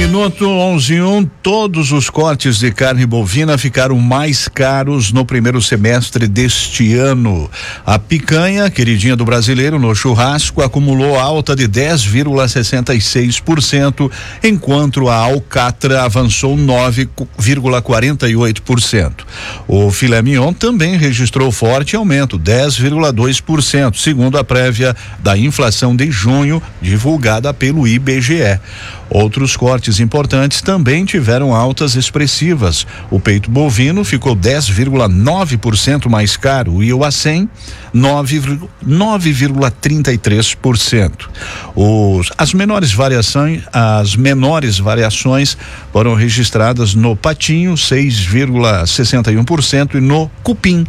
Minuto 11:01, todos os cortes de carne bovina ficaram mais caros no primeiro semestre deste ano. A picanha, queridinha do brasileiro no churrasco, acumulou alta de 10,66%, enquanto a alcatra avançou 9,48%. O filé mignon também registrou forte aumento, 10,2%, segundo a prévia da inflação de junho, divulgada pelo IBGE. Outros cortes importantes também tiveram altas expressivas. O peito bovino ficou 10,9% mais caro e o acém 9,33%. As menores variações foram registradas no patinho 6,61% e no cupim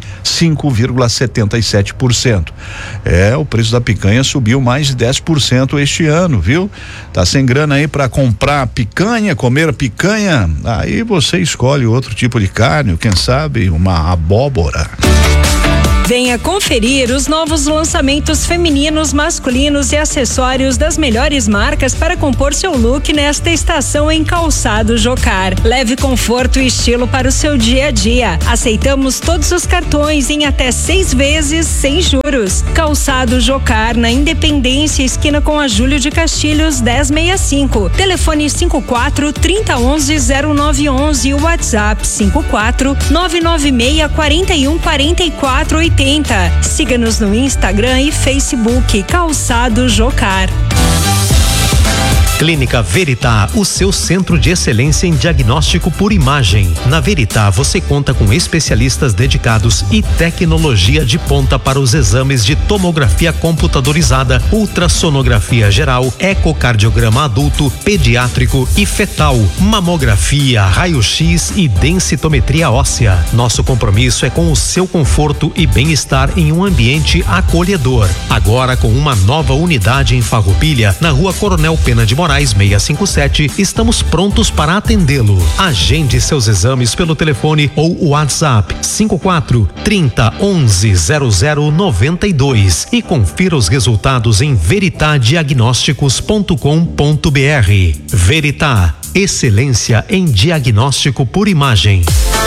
5,77%. O preço da picanha subiu mais de 10% este ano, viu? Tá sem grana aí para comprar picanha, comer picanha? Aí você escolhe outro tipo de carne, quem sabe uma abóbora. Venha conferir os novos lançamentos femininos, masculinos e acessórios das melhores marcas para compor seu look nesta estação em Calçado Jocar. Leve conforto e estilo para o seu dia a dia. Aceitamos todos os cartões em até 6 vezes sem juros. Calçado Jocar, na Independência, esquina com a Júlio de Castilhos, 1065. Telefone 54 3011 0911 e WhatsApp 54 996 41 44 80. Siga-nos no Instagram e Facebook Calçado Jocar. Clínica Veritá, o seu centro de excelência em diagnóstico por imagem. Na Veritá você conta com especialistas dedicados e tecnologia de ponta para os exames de tomografia computadorizada, ultrassonografia geral, ecocardiograma adulto, pediátrico e fetal, mamografia, raio-x e densitometria óssea. Nosso compromisso é com o seu conforto e bem-estar em um ambiente acolhedor. Agora com uma nova unidade em Farroupilha, na Rua Coronel Pena de Moraes 657, estamos prontos para atendê-lo. Agende seus exames pelo telefone ou WhatsApp 54 30 11 0092 e confira os resultados em veritadiagnósticos.com.br. Veritá, excelência em diagnóstico por imagem.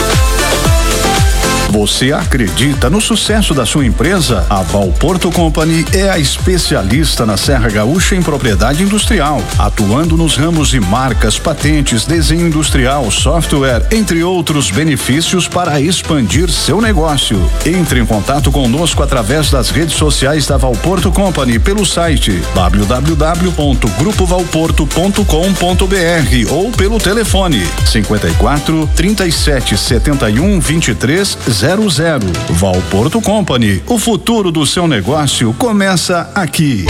Você acredita no sucesso da sua empresa? A Valporto Company é a especialista na Serra Gaúcha em propriedade industrial, atuando nos ramos de marcas, patentes, desenho industrial, software, entre outros benefícios para expandir seu negócio. Entre em contato conosco através das redes sociais da Valporto Company pelo site www.grupovalporto.com.br ou pelo telefone 54 37 71 23 00. Valporto Company, o futuro do seu negócio começa aqui.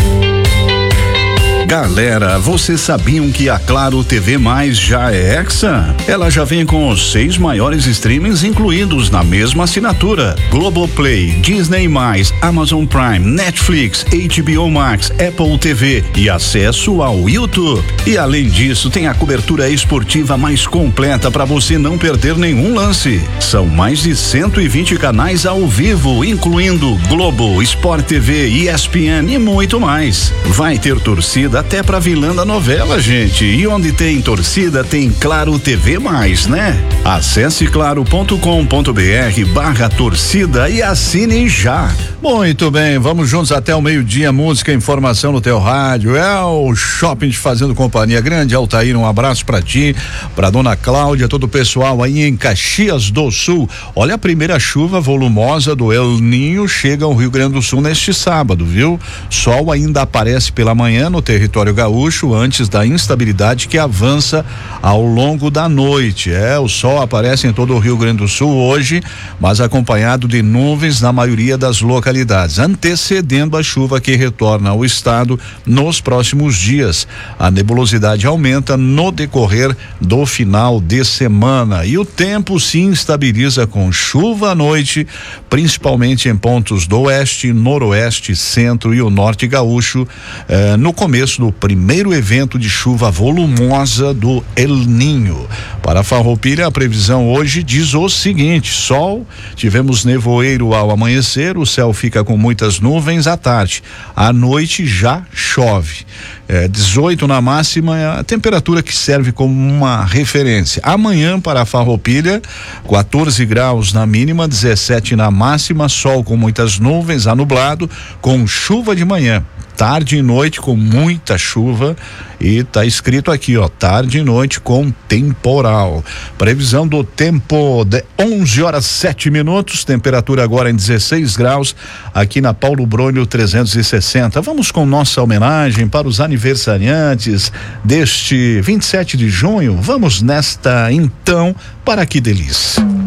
Galera, vocês sabiam que a Claro TV Mais já é Hexa? Ela já vem com os 6 maiores streamings incluídos na mesma assinatura: Globoplay, Disney+, Amazon Prime, Netflix, HBO Max, Apple TV e acesso ao YouTube. E além disso, tem a cobertura esportiva mais completa para você não perder nenhum lance. São mais de 120 canais ao vivo, incluindo Globo, Sport TV, ESPN e muito mais. Vai ter torcida até pra vilã da novela, gente. E onde tem torcida, tem Claro TV Mais, né? Acesse claro.com.br/torcida e assine já. Muito bem, vamos juntos até o meio-dia. Música, informação no teu rádio. É o Shopping Fazendo Companhia. Grande Altair, um abraço pra ti, pra dona Cláudia, todo o pessoal aí em Caxias do Sul. Olha, a primeira chuva volumosa do El Ninho chega ao Rio Grande do Sul neste sábado, viu? Sol ainda aparece pela manhã no território gaúcho antes da instabilidade que avança ao longo da noite. O sol aparece em todo o Rio Grande do Sul hoje, mas acompanhado de nuvens na maioria das localidades, antecedendo a chuva que retorna ao estado nos próximos dias. A nebulosidade aumenta no decorrer do final de semana e o tempo se instabiliza com chuva à noite, principalmente em pontos do oeste, noroeste, centro e o norte gaúcho, no começo começo do primeiro evento de chuva volumosa do El Ninho. Para Farroupilha, a previsão hoje diz o seguinte: sol, tivemos nevoeiro ao amanhecer, o céu fica com muitas nuvens à tarde. À noite já chove. 18 na máxima é a temperatura que serve como uma referência. Amanhã para Farroupilha, 14 graus na mínima, 17 na máxima, sol com muitas nuvens, anublado, com chuva de manhã. Tarde e noite com muita chuva e tá escrito aqui, ó, tarde e noite com temporal. Previsão do tempo de 11h07, temperatura agora em 16 graus, aqui na Paulo Brônio 360. Vamos com nossa homenagem para os aniversariantes deste 27 de junho. Vamos nesta então, para Que Delícia.